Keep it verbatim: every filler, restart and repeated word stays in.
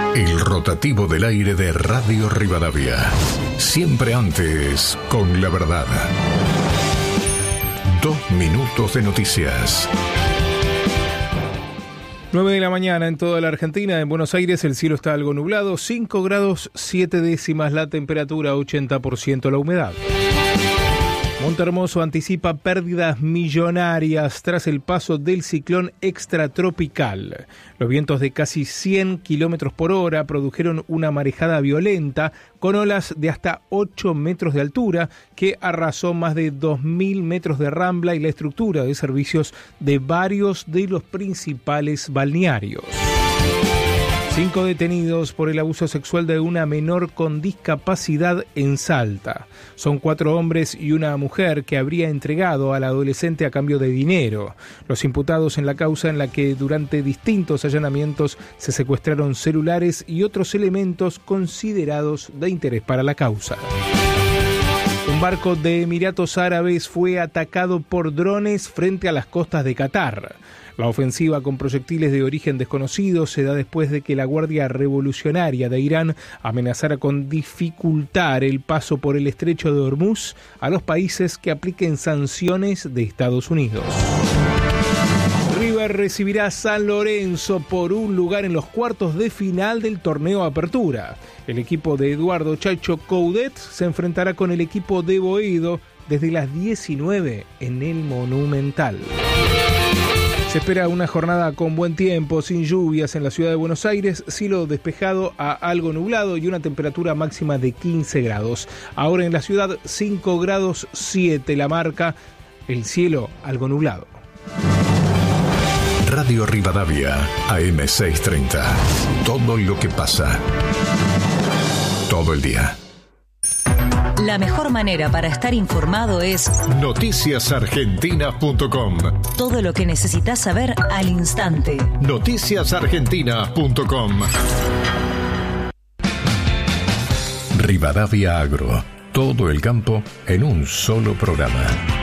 El rotativo del aire de Radio Rivadavia. Siempre antes, con la verdad. Dos minutos de noticias. nueve de la mañana en toda la Argentina. En Buenos Aires el cielo está algo nublado. cinco grados siete décimas la temperatura, ochenta por ciento la humedad. Montehermoso anticipa pérdidas millonarias tras el paso del ciclón extratropical. Los vientos de casi cien kilómetros por hora produjeron una marejada violenta con olas de hasta ocho metros de altura que arrasó más de dos mil metros de rambla y la estructura de servicios de varios de los principales balnearios. Cinco detenidos por el abuso sexual de una menor con discapacidad en Salta. Son cuatro hombres y una mujer que habría entregado al adolescente a cambio de dinero. Los imputados en la causa en la que durante distintos allanamientos se secuestraron celulares y otros elementos considerados de interés para la causa. Un barco de Emiratos Árabes fue atacado por drones frente a las costas de Qatar. La ofensiva con proyectiles de origen desconocido se da después de que la Guardia Revolucionaria de Irán amenazara con dificultar el paso por el estrecho de Hormuz a los países que apliquen sanciones de Estados Unidos. River recibirá a San Lorenzo por un lugar en los cuartos de final del torneo Apertura. El equipo de Eduardo Chacho Coudet se enfrentará con el equipo de Boedo desde las diecinueve en el Monumental. Se espera una jornada con buen tiempo, sin lluvias en la ciudad de Buenos Aires, cielo despejado a algo nublado y una temperatura máxima de quince grados. Ahora en la ciudad cinco grados siete la marca, el cielo algo nublado. Radio Rivadavia, A M seiscientos treinta. Todo lo que pasa. Todo el día. La mejor manera para estar informado es noticias argentinas punto com. Todo lo que necesitas saber al instante. noticias argentinas punto com. Rivadavia Agro. Todo el campo en un solo programa.